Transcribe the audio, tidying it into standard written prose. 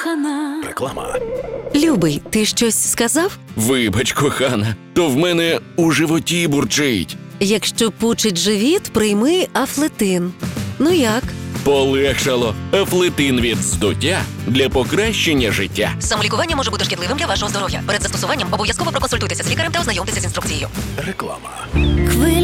закохана. Реклама. Любий, ти щось сказав? Вибач, кохана, то в мене у животі бурчить. Якщо пучить живіт, прийми Афлетин. Ну як? Полегшало. Афлетин від здуття для покращення життя. Самолікування може бути шкідливим для вашого здоров'я. Перед застосуванням обов'язково проконсультуйтеся з лікарем та ознайомтеся з інструкцією. Реклама.